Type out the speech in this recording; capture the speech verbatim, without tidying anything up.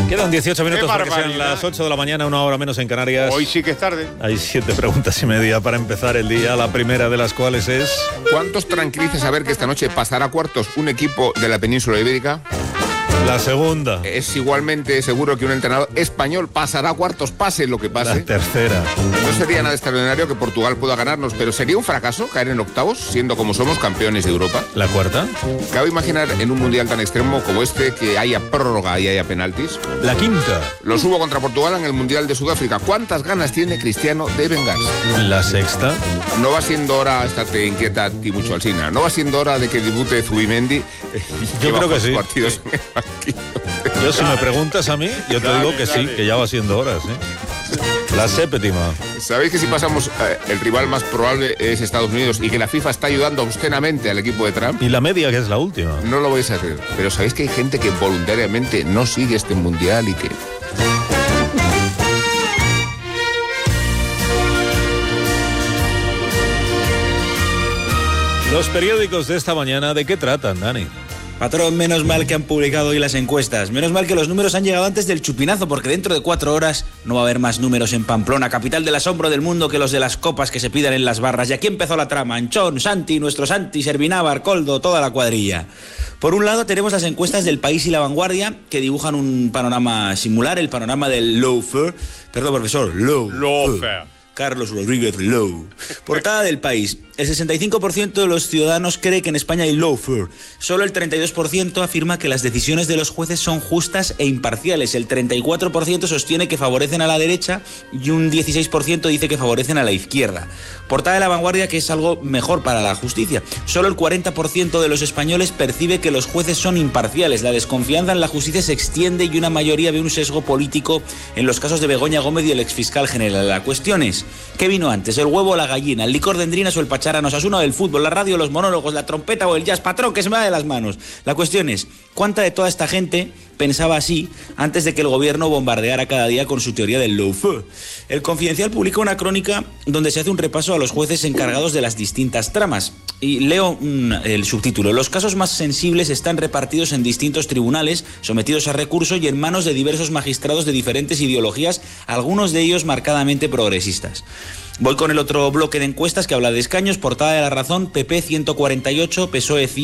Quedan dieciocho minutos para que sean las ocho de la mañana, una hora menos en Canarias. Hoy sí que es tarde. Hay siete preguntas y media para empezar el día, la primera de las cuales es... ¿Cuántos tranquiliza saber que esta noche pasará a cuartos un equipo de la península ibérica? La segunda. Es igualmente seguro que un entrenador español pasará a cuartos, pase lo que pase. La tercera. No sería nada extraordinario que Portugal pueda ganarnos, pero sería un fracaso caer en octavos, siendo como somos campeones de Europa. La cuarta. Cabe imaginar en un mundial tan extremo como este que haya prórroga y haya penaltis. La quinta. Los hubo contra Portugal en el mundial de Sudáfrica. ¿Cuántas ganas tiene Cristiano de vengarse? La sexta. No va siendo hora, estate inquieta y mucho alsina, no va siendo hora de que debute Zubimendi. Yo creo que sí. Partidos sí. Yo, si me preguntas a mí, yo te dale, digo que dale. sí, que ya va siendo hora, ¿sí? La séptima. ¿Sabéis que si pasamos, eh, el rival más probable es Estados Unidos y que la FIFA está ayudando obscenamente al equipo de Trump? Y la media, que es la última. No lo vais a creer, pero ¿sabéis que hay gente que voluntariamente no sigue este mundial y que... Los periódicos de esta mañana, ¿de qué tratan, Dani? Patrón, menos mal que han publicado hoy las encuestas. Menos mal que los números han llegado antes del chupinazo, porque dentro de cuatro horas no va a haber más números en Pamplona, capital del asombro del mundo, que los de las copas que se pidan en las barras. Y aquí empezó la trama. Anchón, Santi, nuestro Santi, Servinávar, Coldo, toda la cuadrilla. Por un lado tenemos las encuestas del País y La Vanguardia, que dibujan un panorama similar, el panorama del lawfare. Perdón, profesor, low. Lawfare. Carlos Rodríguez Low. Portada del País. El sesenta y cinco por ciento de los ciudadanos cree que en España hay lawfare. Solo el treinta y dos por ciento afirma que las decisiones de los jueces son justas e imparciales. El treinta y cuatro por ciento sostiene que favorecen a la derecha y un dieciséis por ciento dice que favorecen a la izquierda. Portada de La Vanguardia, que es algo mejor para la justicia. Solo el cuarenta por ciento de los españoles percibe que los jueces son imparciales. La desconfianza en la justicia se extiende y una mayoría ve un sesgo político en los casos de Begoña Gómez y el exfiscal general. La cuestión es, ¿qué vino antes, el huevo o la gallina, el licor de endrinas o el pacharán? Osasuna del fútbol, la radio, los monólogos, la trompeta o el jazz? Patrón, que se me va de las manos. La cuestión es, ¿cuánta de toda esta gente pensaba así antes de que el gobierno bombardeara cada día con su teoría del lawfare? El Confidencial publica una crónica donde se hace un repaso a los jueces encargados de las distintas tramas. Y leo mm, el subtítulo. Los casos más sensibles están repartidos en distintos tribunales, sometidos a recurso y en manos de diversos magistrados de diferentes ideologías, algunos de ellos marcadamente progresistas. Voy con el otro bloque de encuestas que habla de escaños. Portada de La Razón, P P ciento cuarenta y ocho, P S O E cien.